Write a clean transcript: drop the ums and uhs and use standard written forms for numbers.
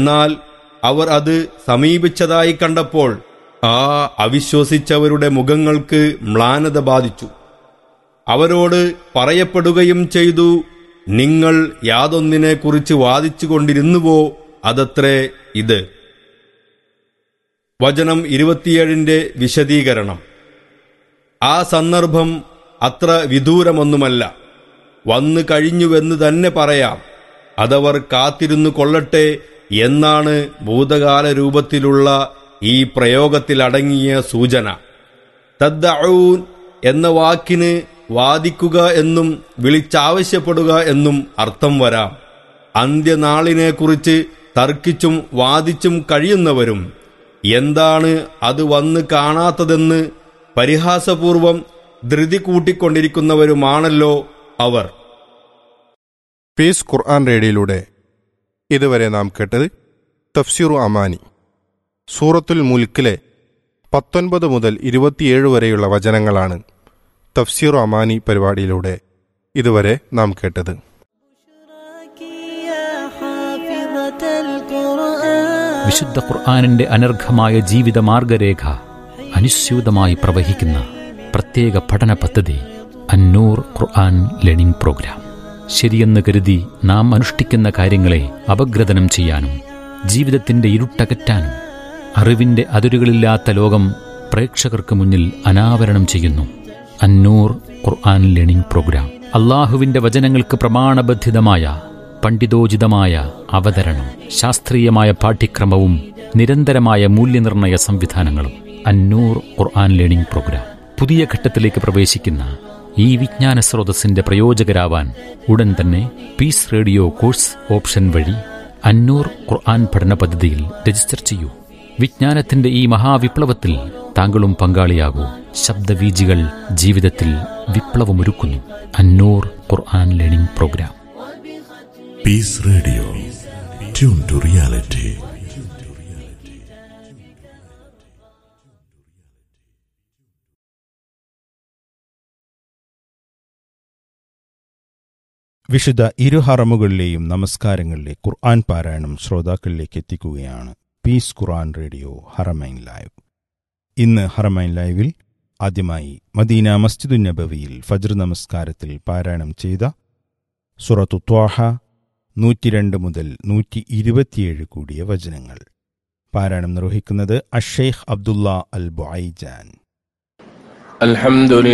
എന്നാൽ അവർ അത് സമീപിച്ചതായി കണ്ടപ്പോൾ ആ അവിശ്വസിച്ചവരുടെ മുഖങ്ങൾക്ക് മ്ലാനത ബാധിച്ചു. അവരോട് പറയപ്പെടുകയും ചെയ്തു, നിങ്ങൾ യാതൊന്നിനെക്കുറിച്ച് വാദിച്ചുകൊണ്ടിരുന്നുവോ അതത്രേ ഇത്. വചനം 27 വിശദീകരണം. ആ സന്ദർഭം അത്ര വിദൂരമൊന്നുമല്ല, വന്നു കഴിഞ്ഞുവെന്ന് തന്നെ പറയാം. അതവർ കാത്തിരുന്നു കൊള്ളട്ടെ എന്നാണ് ഭൂതകാല രൂപത്തിലുള്ള ഈ പ്രയോഗത്തിലടങ്ങിയ സൂചന. തദ്ദഊൻ എന്ന വാക്കിന് വാദിക്കുക എന്നും വിളിച്ചാവശ്യപ്പെടുക എന്നും അർത്ഥം വരാം. അന്ത്യനാളിനെക്കുറിച്ച് തർക്കിച്ചും വാദിച്ചും കഴിയുന്നവരും എന്താണ് അത് വന്ന് കാണാത്തതെന്ന് പരിഹാസപൂർവം ധൃതി കൂട്ടിക്കൊണ്ടിരിക്കുന്നവരുമാണല്ലോ അവർ. പീസ് ഖുർആൻ റേഡിയോയിലൂടെ ഇതുവരെ നാം കേട്ടത് തഫ്സീറു അമാനി, സൂറത്തുൽ മുൽക്കിലെ 19 മുതൽ 27 വരെയുള്ള വചനങ്ങളാണ് തഫ്സീറു അമാനി പരിപാടിയിലൂടെ ഇതുവരെ നാം കേട്ടത്. വിശുദ്ധ ഖുർആനിന്റെ അനർഘമായ ജീവിത മാർഗരേഖ അനുസ്യൂതമായി പ്രവഹിക്കുന്ന പ്രത്യേക പഠന പദ്ധതി അന്നൂർ ഖുർആൻ ലേണിംഗ് പ്രോഗ്രാം. ശരിയെന്ന് കരുതി നാം അനുഷ്ഠിക്കുന്ന കാര്യങ്ങളെ അപഗ്രഥനം ചെയ്യാനും ജീവിതത്തിന്റെ ഇരുട്ടകറ്റാനും അറിവിന്റെ അതിരുകളില്ലാത്ത ലോകം പ്രേക്ഷകർക്ക് മുന്നിൽ അനാവരണം ചെയ്യുന്നു അന്നൂർ ഖുർആൻ ലേണിംഗ് പ്രോഗ്രാം. അള്ളാഹുവിന്റെ വചനങ്ങൾക്ക് പ്രമാണബദ്ധിതമായ പണ്ഡിതോചിതമായ അവതരണം, ശാസ്ത്രീയമായ പാഠ്യക്രമവും നിരന്തരമായ മൂല്യനിർണയ സംവിധാനങ്ങളും. അന്നൂർ ഖുർആൻ ലേണിംഗ് പ്രോഗ്രാം പുതിയ ഘട്ടത്തിലേക്ക് പ്രവേശിക്കുന്ന ഈ വിജ്ഞാന സ്രോതസ്സിന്റെ പ്രയോജകരാവാൻ ഉടൻ തന്നെ പീസ് റേഡിയോ കോഴ്സ് ഓപ്ഷൻ വഴി അന്നൂർ ഖുർആൻ പഠന പദ്ധതിയിൽ രജിസ്റ്റർ ചെയ്യൂ. വിജ്ഞാനത്തിന്റെ ഈ മഹാവിപ്ലവത്തിൽ താങ്കളും പങ്കാളിയാകൂ. ശബ്ദവീജികൾ ജീവിതത്തിൽ വിപ്ലവമൊരുക്കുന്നു. അന്നൂർ ഖുർആൻ learning programme. Piece radio, tune to reality. വിശുദ്ധ ഇരുഹറമുകളിലെയും നമസ്കാരങ്ങളിലെ ഖുർആൻ പാരായണം ശ്രോതാക്കളിലേക്ക് എത്തിക്കുകയാണ് പീസ് ഖുർആൻ റേഡിയോ ഹറമൈൻ ലൈവ്. ഇന്ന് ഹറമൈൻ ലൈവിൽ ആദ്യമായി മദീന മസ്ജിദുൻ നബവിയിൽ ഫജ്ർ നമസ്കാരത്തിൽ പാരായണം ചെയ്ത സൂറത്തു ത്വാഹ 102 മുതൽ 127 കൂടിയ വചനങ്ങൾ. പാരായണം നിർവഹിക്കുന്നത് അഷെയ്ഖ് അബ്ദുള്ള അൽ ബുഐജാൻ.